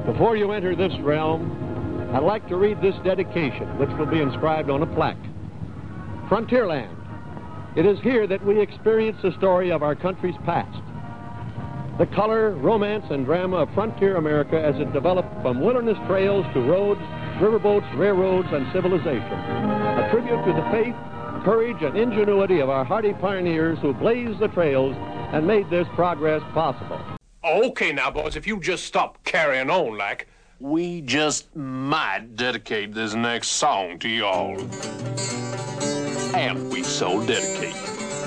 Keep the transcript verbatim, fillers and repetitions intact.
Before you enter this realm, I'd like to read this dedication, which will be inscribed on a plaque. Frontierland. It is here that we experience the story of our country's past. The color, romance, and drama of frontier America as it developed from wilderness trails to roads, riverboats, railroads, and civilization. A tribute to the faith, courage, and ingenuity of our hardy pioneers who blazed the trails and made this progress possible. Okay now, boys, if you just stop carrying on like... We just might dedicate this next song to y'all. And we so dedicate.